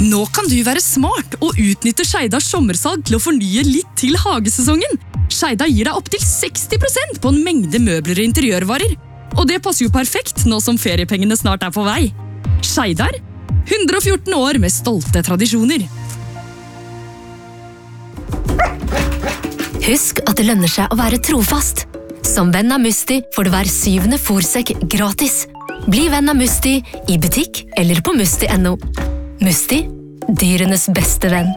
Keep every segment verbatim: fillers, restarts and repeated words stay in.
Nå kan du være smart og utnytte Skeidas sommersalg til å fornye litt til hagesesongen. Skeida gir deg opp til seksti prosent på en mengde møbler og interiørvarer. Og det passer jo perfekt nå som feriepengene snart er på vei. Skeidar, hundre og fjorten år med stolte tradisjoner. Husk at det lønner seg å være trofast. Som venn av Musti får du hver syvende fôrsekk gratis. Bli venn av Musti i butikk eller på musti punktum no. Musti, dyrenes beste venn.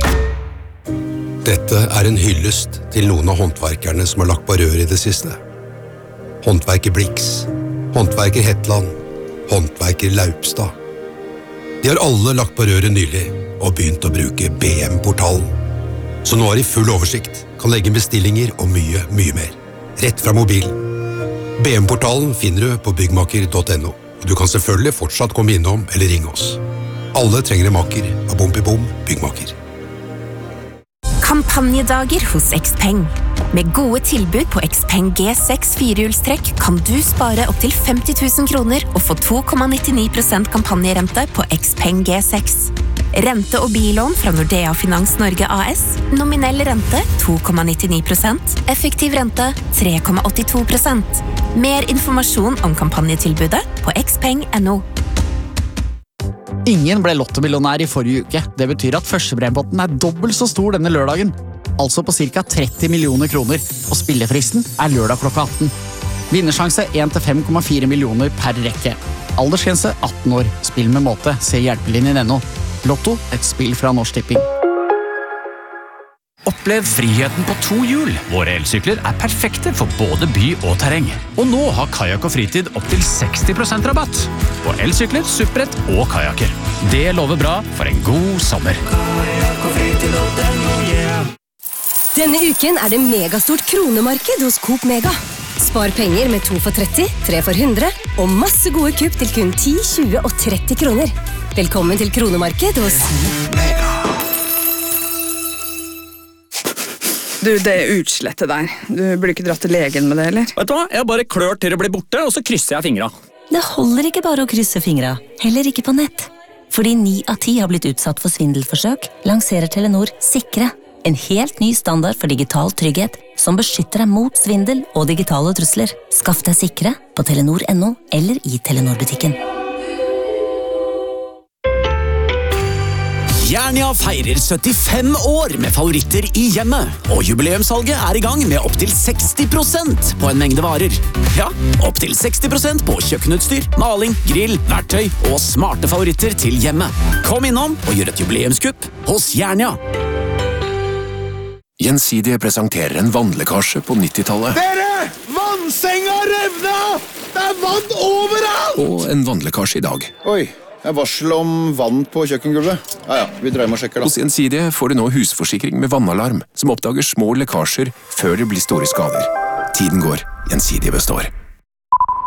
Dette er en hyllest til noen av håndverkerne som har lagt på rør i det siste. Håndverker Blix, håndverker Hetland, håndverker Laupstad. De har alle lagt på røret nylig og begynt å bruke B M-portalen. Så nå har de full oversikt, kan legge bestillinger og mye, mye mer. Rett fra mobilen. B M-portalen finner du på byggmaker punktum no, og du kan selvfølgelig fortsatt komme innom eller ringe oss. Alle trenger en maker av Bompibom byggmaker. Kampanjedager hos Xpeng. Med gode tilbud på Xpeng G seks firehjulstrekk kan du spare opp til femti tusen kroner og få to komma nittini prosent kampanjerente på Xpeng G seks. Rente- og billån fra Nordea Finans Norge A S. Nominell rente to komma nittini prosent. Effektiv rente tre komma åttito prosent. Mer informasjon om kampanjetilbudet på xpeng punktum no. Ingen ble lottomillionær i forrige uke. Det betyr at førstebrempotten er dobbelt så stor denne lørdagen. Altså på cirka tretti millioner kroner. Og spillefristen er lørdag klokka atten. Vinnersjanse en til fem komma fire millioner per rekke. Aldersgrense atten år. Spill med måte. Se hjelpelinjen punktum no. Lotto, et spill fra Norsk Tipping. Opplev friheten på to hjul. Våre elsykler er perfekte for både by og terreng. Og nå har Kajak og Fritid opp til seksti prosent rabatt på elsykler, supprett og kajaker. Det lover bra for en god sommer. Denne uken er det megastort kronemarked hos Coop Mega. Spar penger med to for tretti, tre for hundre og masse gode kupp til kun ti, tjue og tretti kroner. Velkommen til kronemarked hos Mega. Du, det er utslettet der. Du burde ikke dratt til legen med det, eller? Vet du hva? Jeg bare klør til det blir borte, og så krysser jeg fingra. Det holder ikke bare å krysse fingra, heller ikke på nett. Fordi ni av ti har blitt utsatt for svindelforsøk, lanserer Telenor Sikre. En helt ny standard for digital trygghet som beskytter deg mot svindel og digitale trusler. Skaff deg Sikre på telenor punktum no eller i Telenor-butikken. Jernia feirer syttifem år med favoritter i hjemmet, og jubileumssalget er i gang med opp til seksti prosent på en mengde varer. Ja, opp til seksti prosent på kjøkkenutstyr, maling, grill, verktøy og smarte favoritter til hjemmet. Kom innom og gjør et jubileumskupp hos Jernia. Gjensidige presenterer en vannlekkasje på nittitallet. Dere! Vannsenga revna! Det er vann overalt! Og en vannlekkasje i dag. Oi. Jeg varsel om vann på kjøkkengulvet. Ja, ja, vi dreier med og sjekker da. Hos Gjensidige får du nå husforsikring med vannalarm, som oppdager små lekkasjer før det blir store skader. Tiden går, Gjensidige består.